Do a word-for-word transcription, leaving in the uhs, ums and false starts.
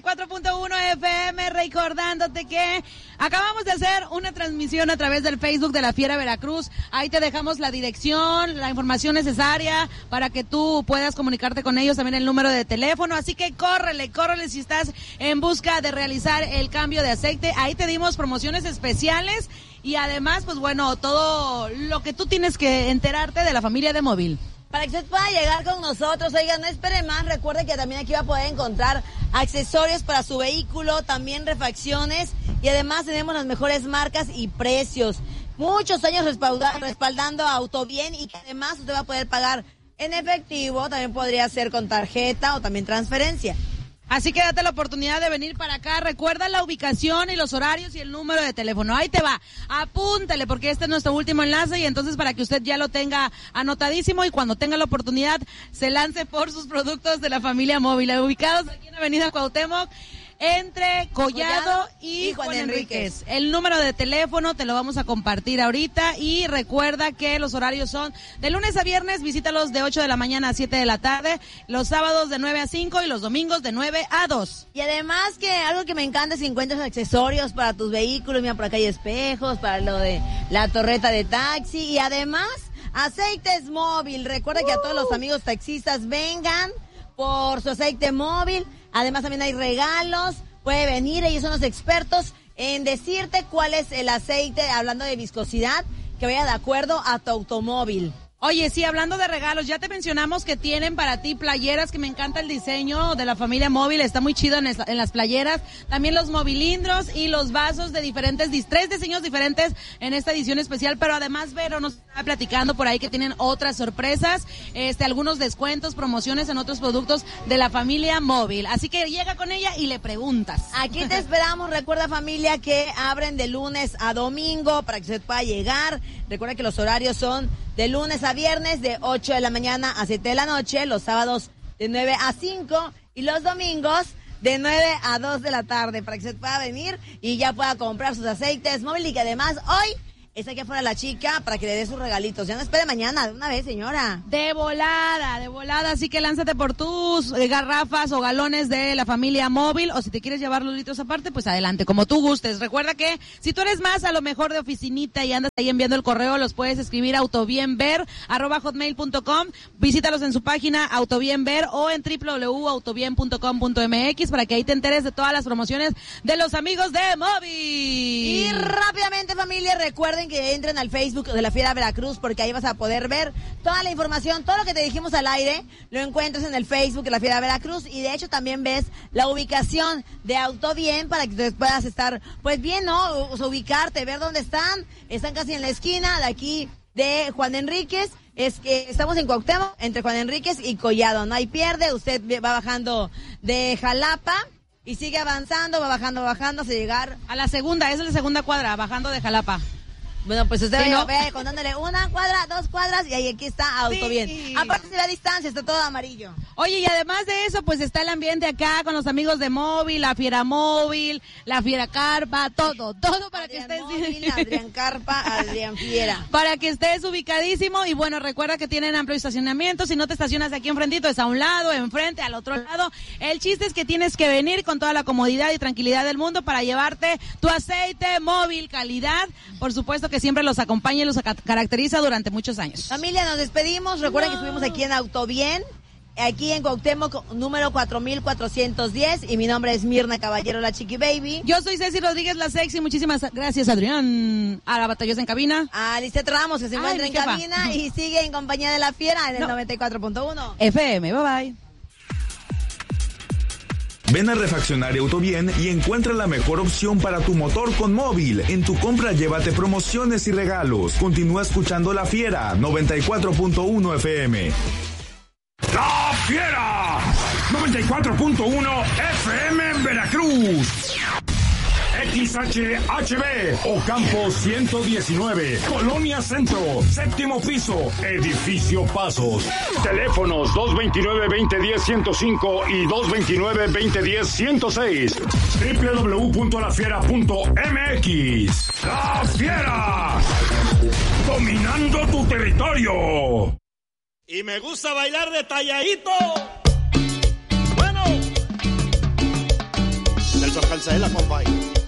cuatro punto uno F M, recordándote que acabamos de hacer una transmisión a través del Facebook de La Fiera Veracruz. Ahí te dejamos la dirección, la información necesaria para que tú puedas comunicarte con ellos, también el número de teléfono. Así que córrele, córrele si estás en busca de realizar el cambio de aceite. Ahí te dimos promociones especiales y además, pues bueno, todo lo que tú tienes que enterarte de la familia de Móvil. Para que usted pueda llegar con nosotros, oigan, no espere más, recuerde que también aquí va a poder encontrar accesorios para su vehículo, también refacciones y además tenemos las mejores marcas y precios. Muchos años respalda, respaldando a Autobien y que además usted va a poder pagar en efectivo, también podría ser con tarjeta o también transferencia. Así que date la oportunidad de venir para acá. Recuerda la ubicación y los horarios y el número de teléfono. Ahí te va. Apúntale porque este es nuestro último enlace y entonces para que usted ya lo tenga anotadísimo y cuando tenga la oportunidad se lance por sus productos de la familia Móvil. Ubicados aquí en Avenida Cuauhtémoc, entre Collado, Collado y, y Juan, Juan Enríquez. Enríquez. El número de teléfono te lo vamos a compartir ahorita y recuerda que los horarios son de lunes a viernes, visítalos de ocho de la mañana a siete de la tarde, los sábados de nueve a cinco y los domingos de nueve a dos. Y además que algo que me encanta es que encuentras accesorios para tus vehículos, mira por acá hay espejos, para lo de la torreta de taxi y además aceites Móvil. Recuerda uh. que a todos los amigos taxistas vengan por su aceite Móvil. Además también hay regalos, puede venir, ellos son los expertos en decirte cuál es el aceite, hablando de viscosidad, que vaya de acuerdo a tu automóvil. Oye, sí, hablando de regalos, ya te mencionamos que tienen para ti playeras, que me encanta el diseño de la familia Móvil, está muy chido en, esa, en las playeras, también los movilindros y los vasos de diferentes, tres diseños diferentes en esta edición especial, pero además Vero nos está platicando por ahí que tienen otras sorpresas, este, algunos descuentos, promociones en otros productos de la familia Móvil, así que llega con ella y le preguntas. Aquí te esperamos, recuerda familia que abren de lunes a domingo para que usted pueda llegar, recuerda que los horarios son de lunes a viernes de ocho de la mañana a siete de la noche, los sábados de nueve a cinco y los domingos de nueve a dos de la tarde para que se pueda venir y ya pueda comprar sus aceites Móvil y que además hoy está aquí afuera la chica para que le dé sus regalitos. Ya no espere mañana, de una vez, señora. De volada, de volada. Así que lánzate por tus eh, garrafas o galones de la familia Móvil. O si te quieres llevar los litros aparte, pues adelante, como tú gustes. Recuerda que si tú eres más a lo mejor de oficinita y andas ahí enviando el correo, los puedes escribir a autobienver arroba hotmail punto com. Visítalos en su página autobienver o en doble u doble u doble u punto autobien punto com punto m x para que ahí te enteres de todas las promociones de los amigos de Móvil. Y rápidamente, familia, recuerden que entren al Facebook de La Fiera Veracruz porque ahí vas a poder ver toda la información, todo lo que te dijimos al aire, lo encuentras en el Facebook de La Fiera Veracruz y de hecho también ves la ubicación de Autobien para que te puedas estar, pues bien, ¿no? O sea, ubicarte, ver dónde están, están casi en la esquina de aquí de Juan Enríquez, es que estamos en Cuauhtémoc, entre Juan Enríquez y Collado, no hay pierde, usted va bajando de Jalapa y sigue avanzando, va bajando, bajando hasta llegar a la segunda, esa es la segunda cuadra, bajando de Jalapa. Bueno, pues usted ¿Sí, va no? ve contándole una cuadra, dos cuadras y ahí aquí está Autobien. Sí. Aparte se ve a distancia, está todo amarillo. Oye, y además de eso, pues está el ambiente acá con los amigos de Móvil, la Fiera Móvil, la Fiera Carpa, todo, todo para Adrián que estés... Móvil, Adrián Carpa, Adrián Fiera. Para que estés ubicadísimo y bueno, recuerda que tienen amplio estacionamiento, si no te estacionas aquí enfrentito, es a un lado, enfrente, al otro lado. El chiste es que tienes que venir con toda la comodidad y tranquilidad del mundo para llevarte tu aceite Móvil, calidad, por supuesto que siempre los acompaña y los caracteriza durante muchos años. Familia, nos despedimos. Recuerden no. que estuvimos aquí en Autobien, aquí en Cuauhtémoc, número cuatro mil cuatrocientos diez, y mi nombre es Mirna Caballero, la Chiqui Baby. Yo soy Ceci Rodríguez, la Sexy. Muchísimas gracias, Adrián. A la Batallosa en cabina. A Lisette Ramos, que se encuentra en jefa. cabina y sigue en compañía de La Fiera en el no. noventa y cuatro punto uno. F M, bye bye. Ven a Refaccionaria Autobien y encuentra la mejor opción para tu motor con Móvil. En tu compra llévate promociones y regalos. Continúa escuchando La Fiera, noventa y cuatro punto uno F M. ¡La Fiera! noventa y cuatro punto uno F M en Veracruz. X H H B, Ocampo ciento diecinueve, Colonia Centro, séptimo piso, Edificio Pasos. Teléfonos dos veintinueve, veinte diez, ciento cinco y dos veintinueve, veinte diez, ciento seis. doble u doble u doble u punto la fiera punto m x. ¡La Fiera! Dominando tu territorio. Y me gusta bailar detalladito. Eso alcanza él la compa ahí.